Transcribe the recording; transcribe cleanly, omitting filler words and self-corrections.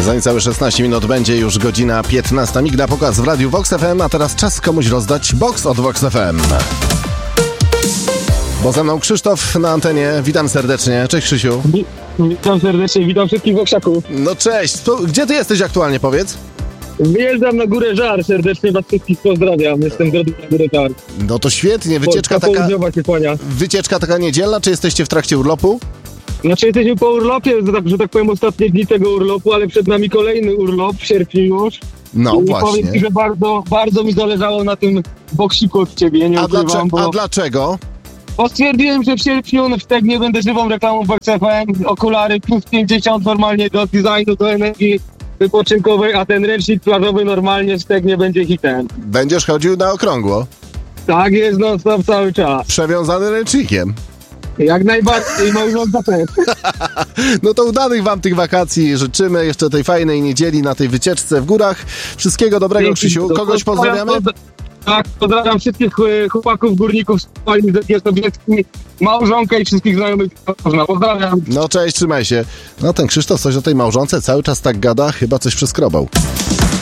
Za niecałe 16 minut będzie już godzina 15. Mig na pokaz w Radiu Vox FM, a teraz czas komuś rozdać box od Vox FM. Bo ze mną Krzysztof na antenie. Witam serdecznie. Cześć, Krzysiu. Witam serdecznie, witam wszystkich Voxiaków. No cześć. Gdzie ty jesteś aktualnie, powiedz? Wyjeżdżam na Górę Żar, serdecznie was wszystkich pozdrawiam. Jestem na Górę Żar. No to świetnie. Wycieczka taka niedzielna, czy jesteście w trakcie urlopu? Znaczy jesteśmy po urlopie, że tak powiem ostatnie dni tego urlopu, ale przed nami kolejny urlop w sierpniu już. No i właśnie. Powiem ci, że bardzo mi zależało na tym boksiku od ciebie, nie ukrywam. A dlaczego? Bo stwierdziłem, że w sierpniu w Stegnie będę żywą reklamą Vox FM, okulary plus 50 normalnie do designu, do energii wypoczynkowej, a ten ręcznik plażowy normalnie w Stegnie będzie hitem. Będziesz chodził na okrągło? Tak jest, non stop cały czas. Przewiązany ręcznikiem. Jak najbardziej, małżonka też. No to udanych wam tych wakacji życzymy, jeszcze tej fajnej niedzieli na tej wycieczce w górach. Wszystkiego dobrego, Krzysiu. Kogoś pozdrawiamy? Tak, pozdrawiam wszystkich chłopaków, górników, małżonkę i wszystkich znajomych. Pozdrawiam. No cześć, trzymaj się. No ten Krzysztof coś o tej małżonce cały czas tak gada, chyba coś przeskrobał.